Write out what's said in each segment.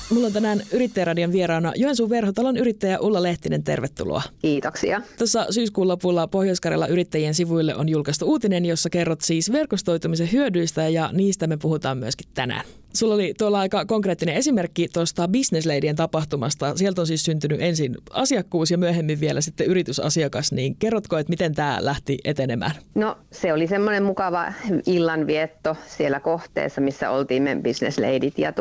Mulla on tänään Yrittäjäradion vieraana Joensuun Verhotalon yrittäjä Ulla Lehtinen, tervetuloa. Kiitoksia. Tuossa syyskuun lopulla Pohjois-Karjalan yrittäjien sivuille on julkaistu uutinen, jossa kerrot siis verkostoitumisen hyödyistä ja niistä me puhutaan myöskin tänään. Sulla oli tuolla aika konkreettinen esimerkki tuosta Business Ladyjen tapahtumasta. Sieltä on siis syntynyt ensin asiakkuus ja myöhemmin vielä sitten yritysasiakas, niin kerrotko, että miten tämä lähti etenemään? No se oli semmoinen mukava illanvietto siellä kohteessa, missä oltiin me Business Ladyt ja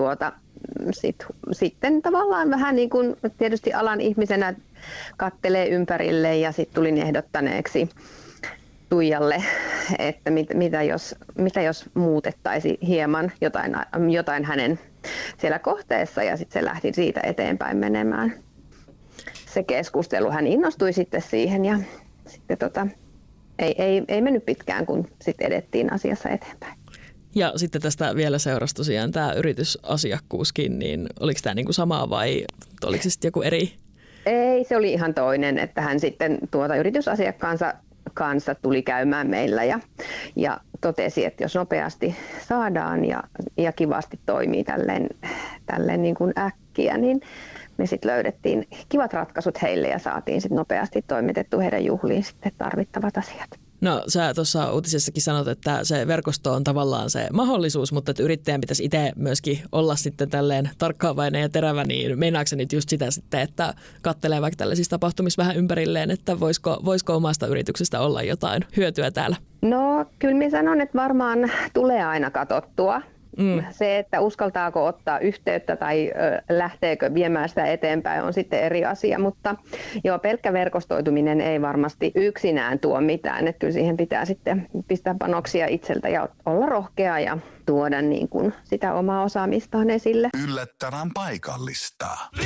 sitten tavallaan vähän niin kuin tietysti alan ihmisenä kattelee ympärille ja sitten tulin ehdottaneeksi Tuijalle, että mitä jos muutettaisiin hieman jotain hänen siellä kohteessa ja sitten se lähti siitä eteenpäin menemään. Se keskustelu, hän innostui sitten siihen ja sitten ei mennyt pitkään, kun sitten edettiin asiassa eteenpäin. Ja sitten tästä vielä seurasi tosiaan tämä yritysasiakkuuskin, niin oliko tämä niinku samaa vai oliko se sitten joku eri? Ei, se oli ihan toinen, että hän sitten yritysasiakkaansa kanssa tuli käymään meillä ja totesi, että jos nopeasti saadaan ja kivasti toimii tälleen niin kuin äkkiä, niin me sitten löydettiin kivat ratkaisut heille ja saatiin sitten nopeasti toimitettu heidän juhliin sitten tarvittavat asiat. No sä tuossa uutisessakin sanot, että se verkosto on tavallaan se mahdollisuus, mutta että yrittäjän pitäisi itse myöskin olla sitten tälleen tarkkaavainen ja terävä, niin meinaatko nyt just sitä sitten, että katselee vaikka tällaisissa tapahtumissa vähän ympärilleen, että voisiko omasta yrityksestä olla jotain hyötyä täällä? No kyllä minä sanon, että varmaan tulee aina katsottua. Se, että uskaltaako ottaa yhteyttä tai lähteekö viemään sitä eteenpäin on sitten eri asia, mutta joo, pelkkä verkostoituminen ei varmasti yksinään tuo mitään, että kyllä siihen pitää sitten pistää panoksia itseltä ja olla rohkea ja tuoda niin kuin sitä omaa osaamistaan esille. Yllättävän paikallista.